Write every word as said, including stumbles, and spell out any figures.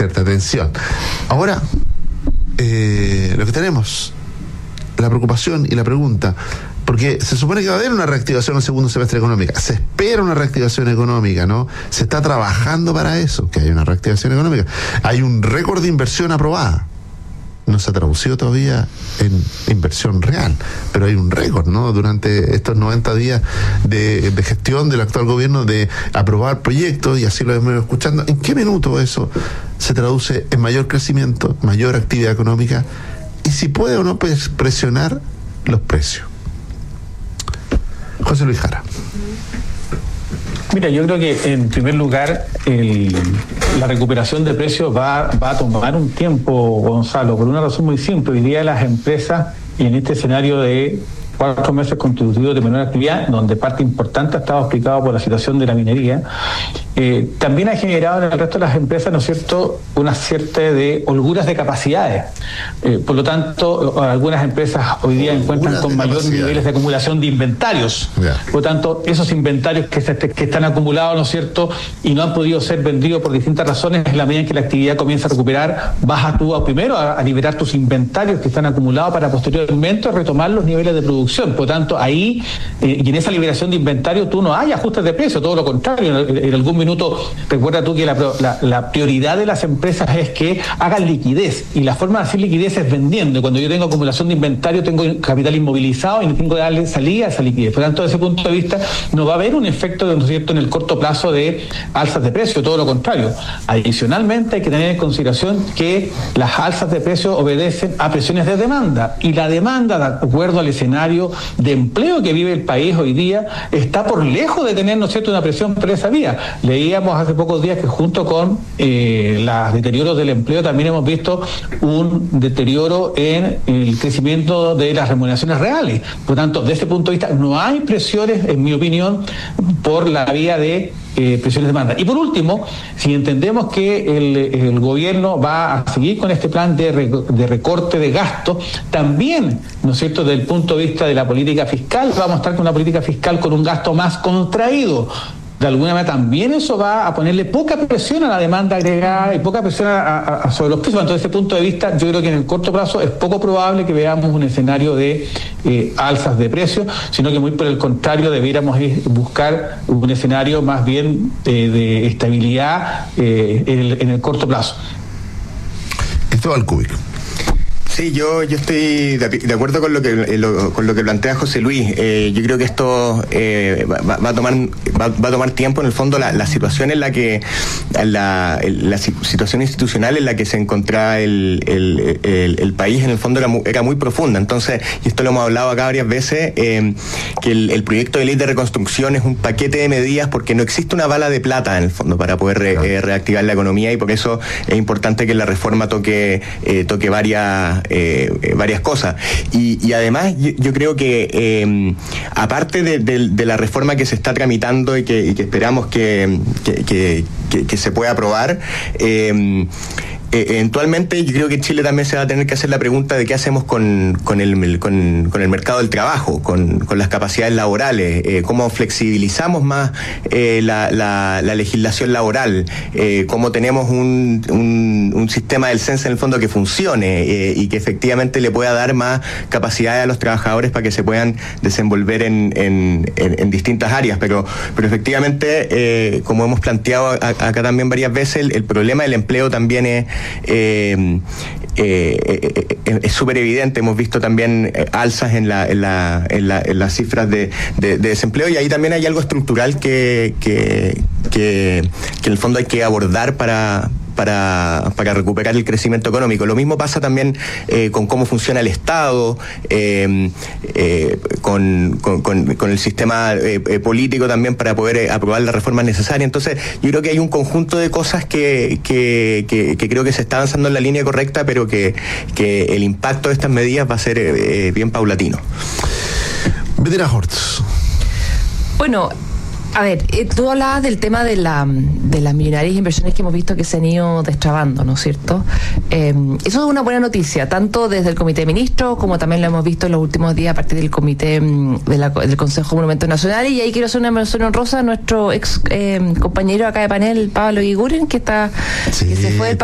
cierta tensión. Ahora, eh, lo que tenemos, la preocupación y la pregunta, porque se supone que va a haber una reactivación en el segundo semestre económica, se espera una reactivación económica, ¿no? Se está trabajando para eso, que haya una reactivación económica. Hay un récord de inversión aprobada. No se ha traducido todavía en inversión real, pero hay un récord, ¿no? Durante estos noventa días de, de gestión del actual gobierno de aprobar proyectos, y así lo hemos ido escuchando. ¿En qué minuto eso se traduce en mayor crecimiento, mayor actividad económica? Y si puede o no pues, presionar los precios. José Luis Jara. Mira, yo creo que en primer lugar el, la recuperación de precios va, va a tomar un tiempo, Gonzalo, por una razón muy simple. Hoy día las empresas, y en este escenario de cuatro meses constitutivos de menor actividad, donde parte importante ha estado explicado por la situación de la minería, eh, también ha generado en el resto de las empresas, ¿no es cierto?, una cierta de holguras de capacidades. Eh, por lo tanto, algunas empresas hoy día encuentran con mayor niveles de acumulación de inventarios. Yeah. Por lo tanto, esos inventarios que, se, que están acumulados, ¿no es cierto?, y no han podido ser vendidos por distintas razones, en la medida en que la actividad comienza a recuperar, vas tú a, primero a, a liberar tus inventarios que están acumulados para posteriormente retomar los niveles de producción. Por lo tanto, ahí, eh, y en esa liberación de inventario, tú no hay ajustes de precio, todo lo contrario. En, en algún minuto, recuerda tú que la, la, la prioridad de las empresas es que hagan liquidez, y la forma de hacer liquidez es vendiendo. Cuando yo tengo acumulación de inventario, tengo capital inmovilizado y tengo que darle salida a esa liquidez. Por lo tanto, desde ese punto de vista, no va a haber un efecto, ¿no es cierto?, en el corto plazo de alzas de precio, todo lo contrario. Adicionalmente, hay que tener en consideración que las alzas de precio obedecen a presiones de demanda, y la demanda, de acuerdo al escenario de empleo que vive el país hoy día, está por lejos de tener, ¿no es cierto?, una presión por esa vía. Leíamos hace pocos días que junto con eh, los deterioros del empleo también hemos visto un deterioro en el crecimiento de las remuneraciones reales. Por tanto, desde ese punto de vista, no hay presiones, en mi opinión, por la vía de eh, presiones de demanda. Y por último, si entendemos que el, el gobierno va a seguir con este plan de, de recorte de gasto, también, ¿no es cierto?, desde el punto de vista de la política fiscal, vamos a estar con una política fiscal con un gasto más contraído. De alguna manera también eso va a ponerle poca presión a la demanda agregada y poca presión a, a, a sobre los precios. Entonces, desde ese punto de vista, yo creo que en el corto plazo es poco probable que veamos un escenario de eh, alzas de precios, sino que muy por el contrario debiéramos buscar un escenario más bien de, de estabilidad eh, en, el, en el corto plazo. Cristóbal Cúbico. Sí, yo yo estoy de, de acuerdo con lo que lo, con lo que plantea José Luis. Eh, yo creo que esto eh, va, va a tomar va, va a tomar tiempo. En el fondo, la, la situación en la que la, la situación institucional en la que se encontraba el, el, el, el país, en el fondo era muy, era muy profunda. Entonces, y esto lo hemos hablado acá varias veces, eh, que el, el proyecto de ley de reconstrucción es un paquete de medidas, porque no existe una bala de plata en el fondo para poder re, eh, reactivar la economía, y por eso es importante que la reforma toque eh, toque varias Eh, varias cosas. Y, y además yo, yo creo que eh, aparte de, de, de la reforma que se está tramitando y que, y que esperamos que, que, que, que, que se pueda aprobar, eh, eventualmente yo creo que Chile también se va a tener que hacer la pregunta de qué hacemos con, con, el, con, con el mercado del trabajo, con, con las capacidades laborales, eh, cómo flexibilizamos más eh, la, la, la legislación laboral, eh, cómo tenemos un, un, un sistema del C E N S en el fondo que funcione eh, y que efectivamente le pueda dar más capacidades a los trabajadores para que se puedan desenvolver en, en, en, en distintas áreas. Pero, pero efectivamente, eh, como hemos planteado a, acá también varias veces, el, el problema del empleo también es Eh, eh, eh, es súper evidente. Hemos visto también eh, alzas en la, en la, en la, en las cifras de, de, de desempleo, y ahí también hay algo estructural que, que, que, que en el fondo hay que abordar para para, para recuperar el crecimiento económico. Lo mismo pasa también eh, con cómo funciona el Estado, eh, eh, con, con, con, con el sistema eh, político también, para poder eh, aprobar las reformas necesarias. Entonces, yo creo que hay un conjunto de cosas que, que, que, que creo que se está avanzando en la línea correcta, pero que, que el impacto de estas medidas va a ser eh, bien paulatino. Bettina Hortz. Bueno, a ver, eh, tú hablabas del tema de la de las millonarias inversiones que hemos visto que se han ido destrabando, ¿no es cierto? Eh, eso es una buena noticia, tanto desde el Comité de Ministros, como también lo hemos visto en los últimos días a partir del Comité de la, del Consejo de Monumentos Nacionales. Y ahí quiero hacer una mención honrosa a nuestro ex eh, compañero acá de panel, Pablo Iguren, que está sí. que se fue del